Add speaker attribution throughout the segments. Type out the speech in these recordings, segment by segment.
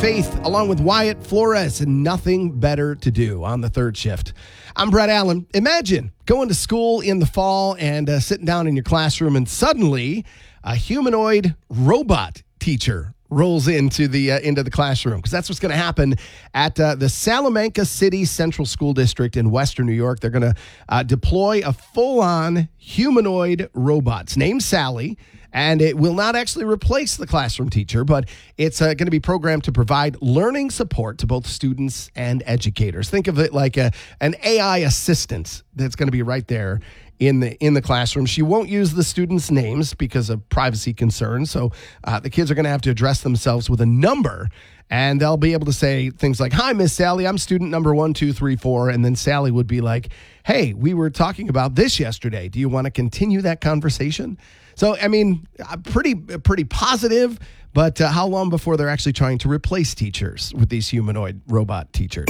Speaker 1: Faith, along with Wyatt Flores, and Nothing Better to Do on the third shift. I'm Brett Allen. Imagine going to school in the fall and sitting down in your classroom, and suddenly a humanoid robot teacher rolls into the classroom, because that's what's going to happen at the Salamanca City Central School District in Western New York. They're going to deploy a full-on humanoid robot. It's named Sally, and it will not actually replace the classroom teacher, but it's going to be programmed to provide learning support to both students and educators. Think of it like an AI assistant that's going to be right there in the classroom. She won't use the students' names because of privacy concerns, so the kids are going to have to address themselves with a number, and they'll be able to say things like, "Hi, Miss Sally, I'm student number 1234," and then Sally would be like, "Hey, we were talking about this yesterday. Do you want to continue that conversation?" So, I mean, pretty positive, but how long before they're actually trying to replace teachers with these humanoid robot teachers?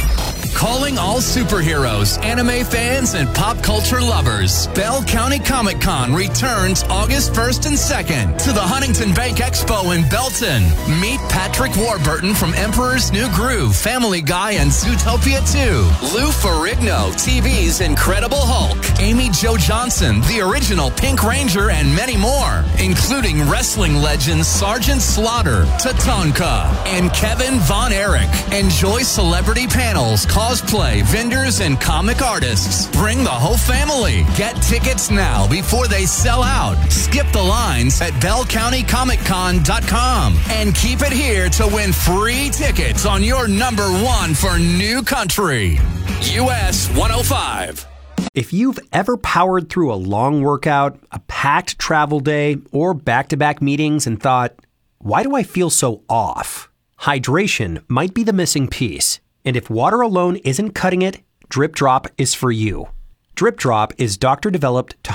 Speaker 2: Calling all superheroes, anime fans, and pop culture lovers. Bell County Comic Con returns August 1st and 2nd to the Huntington Bank Expo in Belton. Meet Patrick Warburton from Emperor's New Groove, Family Guy, and Zootopia 2. Lou Ferrigno, TV's Incredible Hulk. Amy Jo Johnson, the original Pink Ranger, and many more, including wrestling legends Sergeant Slaughter, Tatanka, and Kevin Von Erich. Enjoy celebrity panels, cosplay, vendors, and comic artists. Bring the whole family. Get tickets now before they sell out. Skip the lines at bellcountycomiccon.com and keep it here to win free tickets on your number one for New Country, US 105.
Speaker 3: If you've ever powered through a long workout, a packed travel day, or back-to-back meetings and thought, why do I feel so off? Hydration might be the missing piece. And if water alone isn't cutting it, Drip Drop is for you. Drip Drop is doctor-developed to